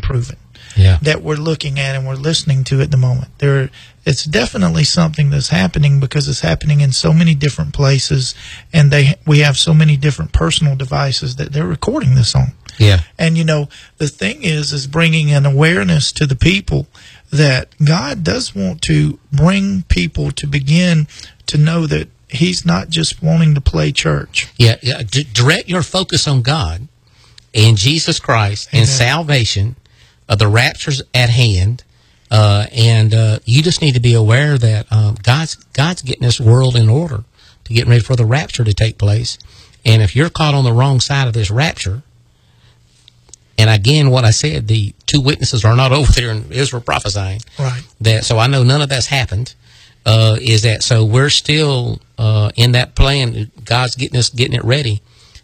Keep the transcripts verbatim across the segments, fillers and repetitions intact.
proven. Yeah. That we're looking at and we're listening to at the moment. There, it's definitely something that's happening because it's happening in so many different places, and they we have so many different personal devices that they're recording this on. Yeah. And you know, the thing is, is bringing an awareness to the people that God does want to bring people to begin to know that He's not just wanting to play church. Yeah. yeah. D- direct your focus on God and Jesus Christ and Amen. salvation. Uh, the rapture's at hand, uh, and uh, you just need to be aware that um, God's God's getting this world in order to get ready for the rapture to take place. And if you're caught on the wrong side of this rapture, and again, what I said, the two witnesses are not over there in Israel prophesying. Right. That so I know none of that's happened. Uh, is that so? We're still uh, in that plan. God's getting us getting it ready,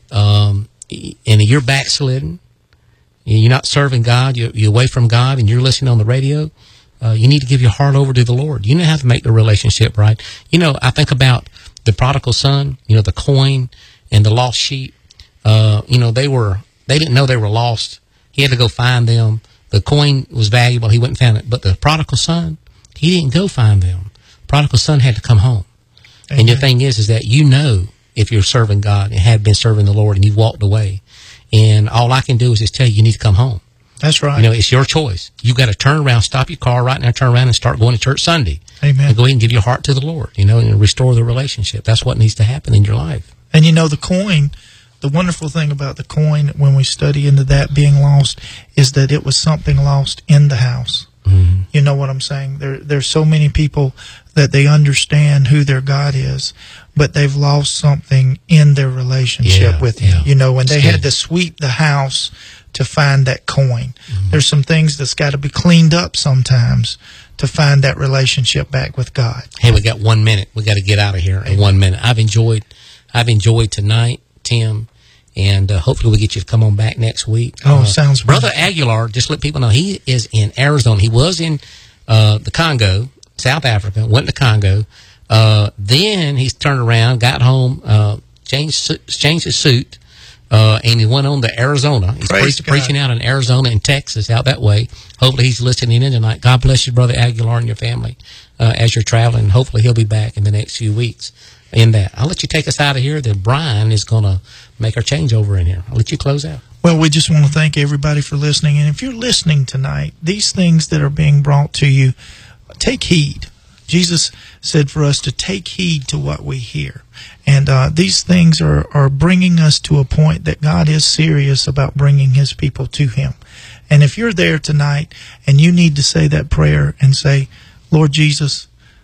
um, and you're backslidden. You're not serving God, you're, you're away from God, and you're listening on the radio, uh, you need to give your heart over to the Lord. You know how to make the relationship right. You know, I think about the prodigal son, you know, the coin and the lost sheep. Uh, you know, they were, they didn't know they were lost. He had to go find them. The coin was valuable. He went and found it. But the prodigal son, he didn't go find them. The prodigal son had to come home. Amen. And the thing is, is that you know if you're serving God and have been serving the Lord and you walked away. And all I can do is just tell you, you need to come home. That's right. You know, it's your choice. You got to turn around, stop your car right now, turn around and start going to church Sunday. Amen. And go ahead and give your heart to the Lord, you know, and restore the relationship. That's what needs to happen in your life. And you know, the coin, the wonderful thing about the coin when we study into that being lost is that it was something lost in the house. Mm-hmm. You know what I'm saying? There, there's so many people that they understand who their God is, but they've lost something in their relationship yeah, with Him. Yeah. You know, when they had to sweep the house to find that coin. Mm-hmm. There's some things that's got to be cleaned up sometimes to find that relationship back with God. Hey, we got one minute. We got to get out of here in one minute. I've enjoyed, I've enjoyed tonight, Tim. And uh, hopefully we get you to come on back next week. Oh, uh, sounds Brother wonderful. Aguilar, just let people know, he is in Arizona. He was in uh, the Congo, South Africa, went to Congo. Uh, then he's turned around, got home, uh, changed, changed his suit, uh, and he went on to Arizona. He's Praise pre- preaching out in Arizona and Texas, out that way. Hopefully he's listening in tonight. God bless you, Brother Aguilar, and your family uh, as you're traveling. Hopefully he'll be back in the next few weeks. In that, I'll let you take us out of here. Then Brian is going to make our changeover in here. I'll let you close out. Well, we just want to thank everybody for listening. And if you're listening tonight, these things that are being brought to you, take heed. Jesus said for us to take heed to what we hear. And uh, these things are, are bringing us to a point that God is serious about bringing His people to Him. And if you're there tonight and you need to say that prayer and say, Lord Jesus,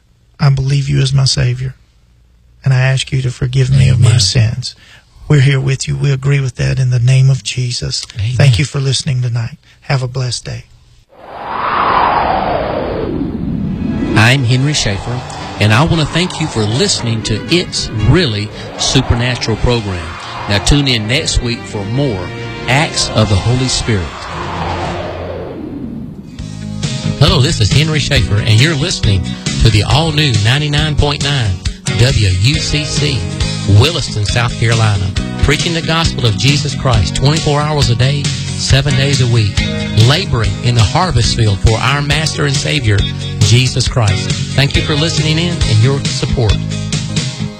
I believe You as my Savior. And I ask You to forgive me Amen. Of my sins. We're here with you. We agree with that in the name of Jesus. Amen. Thank you for listening tonight. Have a blessed day. I'm Henry Schaefer, and I want to thank you for listening to It's Really Supernatural program. Now tune in next week for more Acts of the Holy Spirit. Hello, this is Henry Schaefer, and you're listening to the all-new ninety-nine point nine W U C C, Williston, South Carolina, preaching the gospel of Jesus Christ twenty-four hours a day, seven days a week, laboring in the harvest field for our Master and Savior, Jesus Christ. Thank you for listening in and your support.